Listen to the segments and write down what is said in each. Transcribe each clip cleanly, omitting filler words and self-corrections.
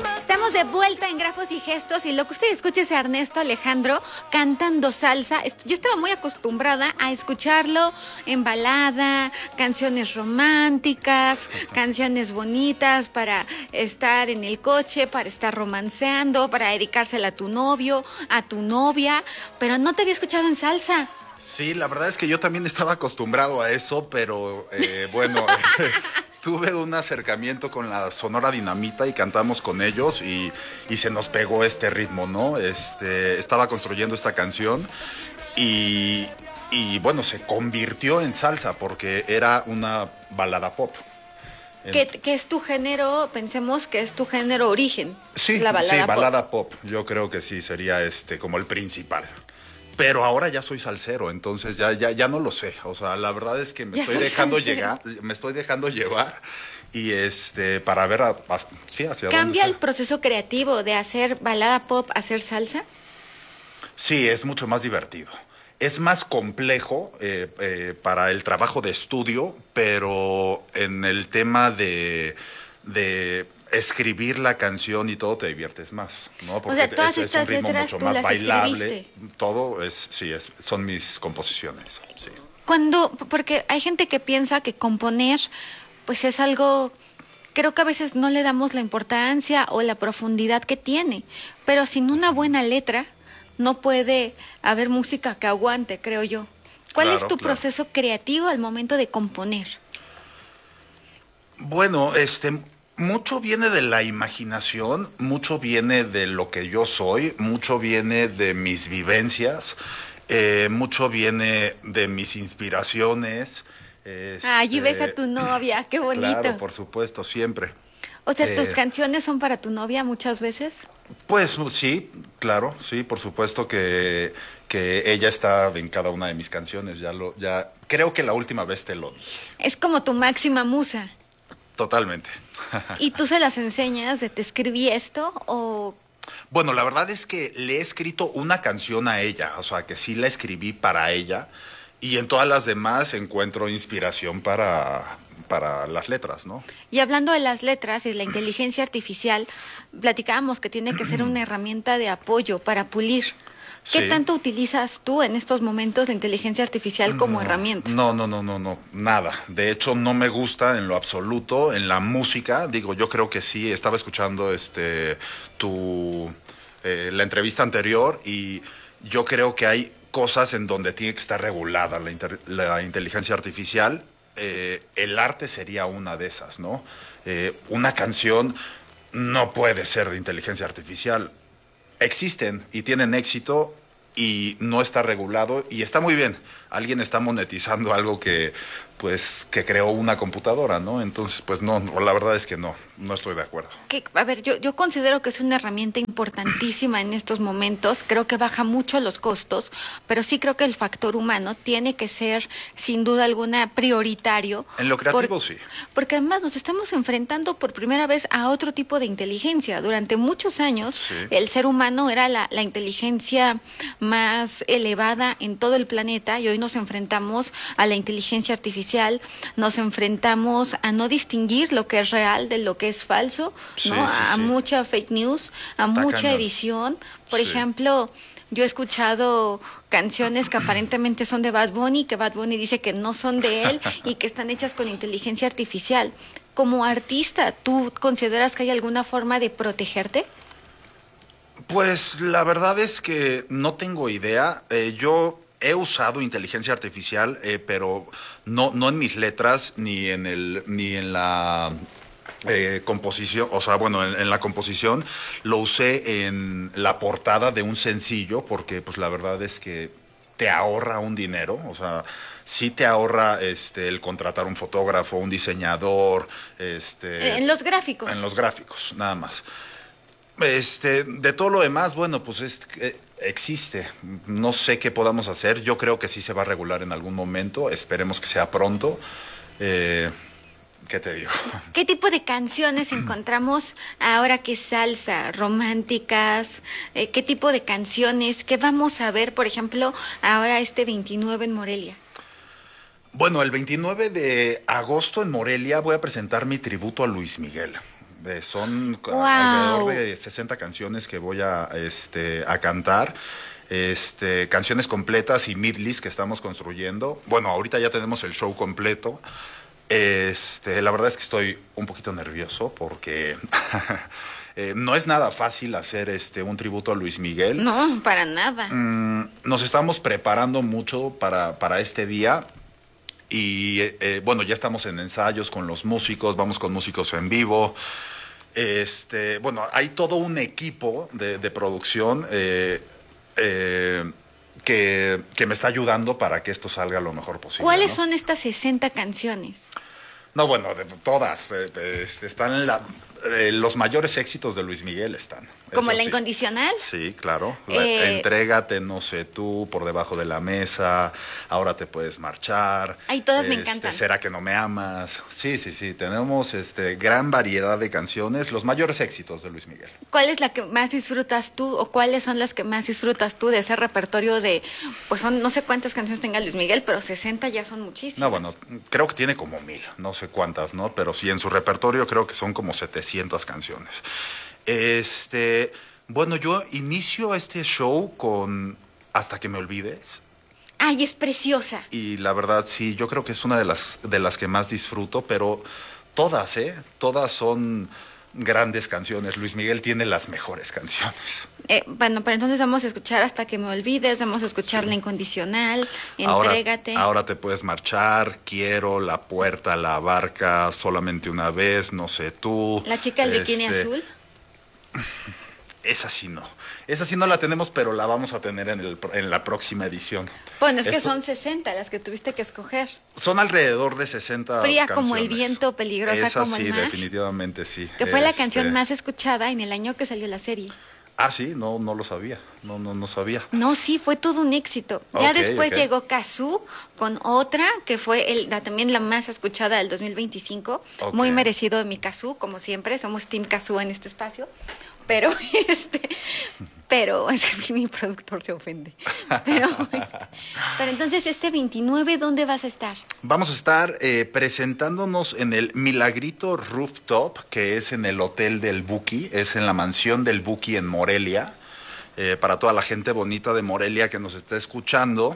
Estamos de vuelta en Grafos y Gestos y lo que usted escucha es a Ernesto Alejandro cantando salsa. Yo estaba muy acostumbrada a escucharlo en balada, canciones románticas, canciones bonitas para estar en el coche, para estar romanceando, para dedicársela a tu novio, a tu novia, pero no te había escuchado en salsa. Sí, la verdad es que yo también estaba acostumbrado a eso, pero bueno, tuve un acercamiento con la Sonora Dinamita y cantamos con ellos y se nos pegó este ritmo, ¿no? Estaba construyendo esta canción y bueno, se convirtió en salsa porque era una balada pop. Que es tu género, pensemos que es tu género origen. Sí, la balada, sí, balada pop. Yo creo que sí, sería como el principal. Pero ahora ya soy salsero, entonces ya no lo sé. O sea, la verdad es que me estoy dejando llevar y para ver sí, hacia dónde. ¿Cambia el proceso creativo de hacer balada pop a hacer salsa? Sí, es mucho más divertido. Es más complejo para el trabajo de estudio, pero en el tema de escribir la canción y todo te diviertes más, ¿no? Porque o sea, todas es un ritmo mucho más bailable. Escribiste. Todo son mis composiciones. Sí. Porque hay gente que piensa que componer, pues es algo, creo que a veces no le damos la importancia o la profundidad que tiene, pero sin una buena letra no puede haber música que aguante, creo yo. ¿Cuál es tu proceso creativo al momento de componer? Bueno, mucho viene de la imaginación, mucho viene de lo que yo soy, mucho viene de mis vivencias, mucho viene de mis inspiraciones. Allí ves a tu novia, qué bonito. Claro, por supuesto, siempre. O sea, ¿tus canciones son para tu novia muchas veces? Pues sí, claro, sí, por supuesto que ella está en cada una de mis canciones, ya creo que la última vez te lo dije. Es como tu máxima musa. Totalmente. ¿Y tú se las enseñas de te escribí esto o...? Bueno, la verdad es que le he escrito una canción a ella, o sea, que sí la escribí para ella, y en todas las demás encuentro inspiración para las letras, ¿no? Y hablando de las letras y de la inteligencia artificial, platicábamos que tiene que ser una herramienta de apoyo para pulir. ¿Qué tanto utilizas tú en estos momentos la inteligencia artificial como herramienta? No, nada. De hecho, no me gusta en lo absoluto. En la música, digo, yo creo que sí. Estaba escuchando la entrevista anterior y yo creo que hay cosas en donde tiene que estar regulada la inteligencia artificial. El arte sería una de esas, ¿no? Una canción no puede ser de inteligencia artificial. Existen y tienen éxito y no está regulado y está muy bien. Alguien está monetizando algo que creó una computadora, ¿no? Entonces, pues no, la verdad es que no estoy de acuerdo. A ver, yo considero que es una herramienta importantísima en estos momentos. Creo que baja mucho los costos, pero sí creo que el factor humano tiene que ser, sin duda alguna, prioritario. En lo creativo, sí. Porque además nos estamos enfrentando por primera vez a otro tipo de inteligencia. Durante muchos años, el ser humano era la inteligencia más elevada en todo el planeta y hoy nos enfrentamos a la inteligencia artificial. Nos enfrentamos a no distinguir lo que es real de lo que es falso, ¿no? A mucha fake news, a mucha edición. Por ejemplo, yo he escuchado canciones que aparentemente son de Bad Bunny, que Bad Bunny dice que no son de él y que están hechas con inteligencia artificial. Como artista, ¿tú consideras que hay alguna forma de protegerte? Pues la verdad es que no tengo idea. Yo he usado inteligencia artificial, pero no en mis letras ni en la composición, o sea, bueno, en la composición lo usé en la portada de un sencillo porque pues la verdad es que te ahorra un dinero, o sea, sí te ahorra el contratar un fotógrafo, un diseñador, en los gráficos. En los gráficos, nada más. De todo lo demás, bueno, pues existe. No sé qué podamos hacer. Yo creo que sí se va a regular en algún momento. Esperemos que sea pronto. ¿Qué te digo? ¿Qué tipo de canciones encontramos ahora que es salsa? ¿Románticas? ¿Qué tipo de canciones? ¿Qué vamos a ver, por ejemplo, ahora 29 en Morelia? Bueno, el 29 de agosto en Morelia voy a presentar mi tributo a Luis Miguel. Son Wow. alrededor de 60 canciones que voy a cantar. Canciones completas y midlist que estamos construyendo. Bueno, ahorita ya tenemos el show completo. La verdad es que estoy un poquito nervioso porque no es nada fácil hacer un tributo a Luis Miguel. No, para nada. Nos estamos preparando mucho para este día. Y bueno, ya estamos en ensayos con los músicos, vamos con músicos en vivo. Bueno, hay todo un equipo de producción que me está ayudando para que esto salga lo mejor posible. ¿Cuáles ¿no? son estas 60 canciones? No, bueno, todas. Están los mayores éxitos de Luis Miguel están. ¿Como eso La sí. Incondicional? Sí, claro. Entrégate, No sé tú, Por debajo de la mesa, Ahora te puedes marchar. Ay, todas me encantan. ¿Será que no me amas? Sí. Tenemos gran variedad de canciones, los mayores éxitos de Luis Miguel. ¿Cuál es la que más disfrutas tú o cuáles son las que más disfrutas tú de ese repertorio de, pues son no sé cuántas canciones tenga Luis Miguel, pero 60 ya son muchísimas? No, bueno, creo que tiene como 1000, no sé cuántas, ¿no? Pero sí, en su repertorio creo que son como 700 canciones. Bueno, yo inicio este show con Hasta que me olvides. Ay, es preciosa. Y la verdad, sí, yo creo que es una de las que más disfruto, pero todas, todas son grandes canciones. Luis Miguel tiene las mejores canciones. Bueno, pero entonces vamos a escuchar Hasta que me olvides, vamos a escuchar La Incondicional, Entrégate. Ahora te puedes marchar, Quiero, La puerta, La barca, Solamente una vez, No sé tú. La chica del bikini azul. Esa sí no la tenemos, pero la vamos a tener en la próxima edición. Bueno, es que son 60 las que tuviste que escoger. Son alrededor de 60 Fría canciones. como el viento, peligrosa esa como sí, el mar. definitivamente sí. Que fue la canción más escuchada en el año que salió la serie. Ah, sí, no lo sabía. No sabía. No, sí, fue todo un éxito. Ya Ok, después ok. llegó Cazzu con otra, que fue también la más escuchada del 2025. Ok. Muy merecido de mi Cazzu, como siempre. Somos Team Cazzu en este espacio. Pero, pero es que mi productor se ofende. Pero entonces, este 29, ¿dónde vas a estar? Vamos a estar presentándonos en el Milagrito Rooftop, que es en el Hotel del Buki, es en la mansión del Buki en Morelia. Para toda la gente bonita de Morelia que nos está escuchando,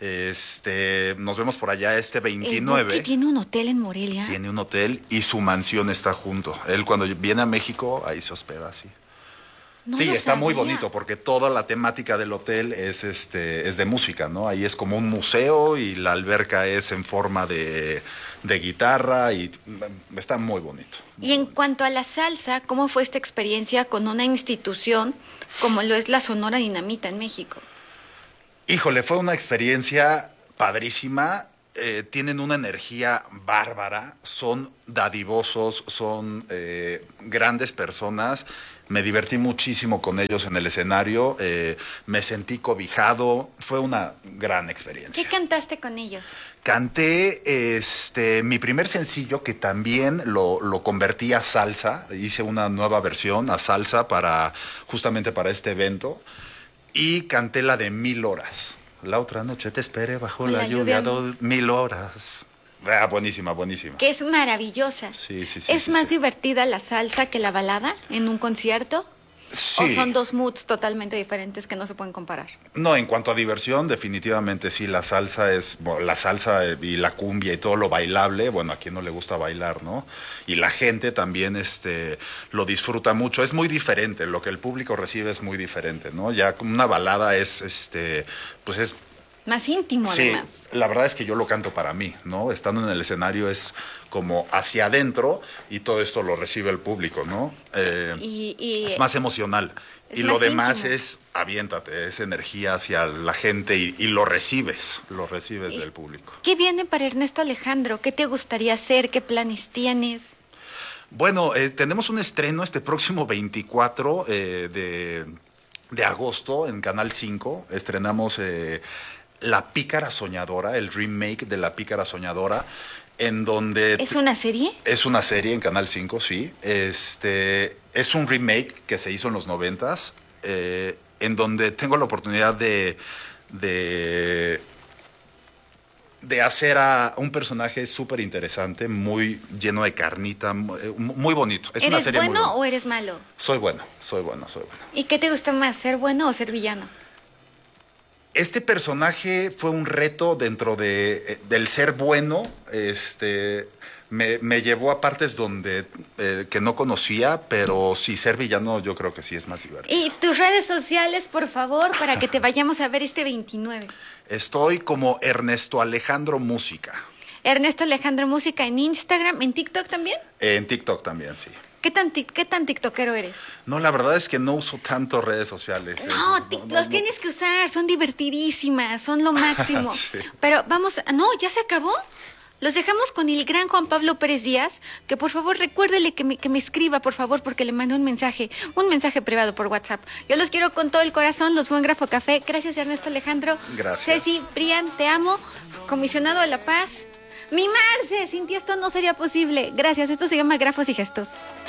nos vemos por allá este 29. ¿El Buki tiene un hotel en Morelia? Tiene un hotel y su mansión está junto. Él cuando viene a México, ahí se hospeda, sí. No Sí, lo está muy sabía. bonito porque toda la temática del hotel es de música, ¿no? Ahí es como un museo y la alberca es en forma de guitarra y está muy bonito. Y en cuanto a la salsa, ¿cómo fue esta experiencia con una institución como lo es la Sonora Dinamita en México? Híjole, fue una experiencia padrísima. Tienen una energía bárbara, son dadivosos, son grandes personas. Me divertí muchísimo con ellos en el escenario, me sentí cobijado, fue una gran experiencia. ¿Qué cantaste con ellos? Canté mi primer sencillo, que también lo convertí a salsa, hice una nueva versión a salsa justamente para este evento, y canté la de 1000 horas. La otra noche te esperé bajo la lluvia 1000 horas. Ah, buenísima, buenísima. Que es maravillosa. Sí. ¿Es más divertida la salsa que la balada en un concierto? Sí. ¿O son dos moods totalmente diferentes que no se pueden comparar? No, en cuanto a diversión, definitivamente sí, la salsa y la cumbia y todo lo bailable, bueno, a quien no le gusta bailar, ¿no? Y la gente también lo disfruta mucho, es muy diferente, lo que el público recibe es muy diferente, ¿no? Ya como una balada pues es Más íntimo, sí, además. la verdad es que yo lo canto para mí, ¿no? Estando en el escenario es como hacia adentro y todo esto lo recibe el público, ¿no? Es más emocional. Es Y lo más demás íntimo. es aviéntate, es energía hacia la gente y lo recibes del público. ¿Qué viene para Ernesto Alejandro? ¿Qué te gustaría hacer? ¿Qué planes tienes? Bueno, tenemos un estreno este próximo 24 de agosto en Canal 5. Estrenamos La Pícara Soñadora, el remake de La Pícara Soñadora, en donde... ¿Es una serie? Es una serie en Canal 5, sí. Es un remake que se hizo en los 90s, en donde tengo la oportunidad de de hacer a un personaje súper interesante, muy lleno de carnita, muy bonito. Es una ¿Eres serie bueno muy o eres malo? Soy bueno. ¿Y qué te gusta más, ser bueno o ser villano? Este personaje fue un reto dentro del ser bueno. Me llevó a partes donde que no conocía, pero sí, ser villano yo creo que sí es más divertido. Y tus redes sociales, por favor, para que te vayamos a ver este 29. Estoy como Ernesto Alejandro Música. Ernesto Alejandro Música en Instagram, ¿en TikTok también? En TikTok también, sí. ¿Qué tan tiktokero eres? No, la verdad es que no uso tanto redes sociales. Los tienes que usar, son divertidísimas, son lo máximo. Sí. Pero vamos, no, ¿ya se acabó? Los dejamos con el gran Juan Pablo Pérez Díaz, que por favor recuérdele que me escriba, por favor, porque le mandé un mensaje privado por WhatsApp. Yo los quiero con todo el corazón, los Buen Grafo Café. Gracias, Ernesto Alejandro. Gracias. Ceci, Brian, te amo. Comisionado de la Paz. Mi Marce, sin ti esto no sería posible. Gracias, esto se llama Grafos y Gestos.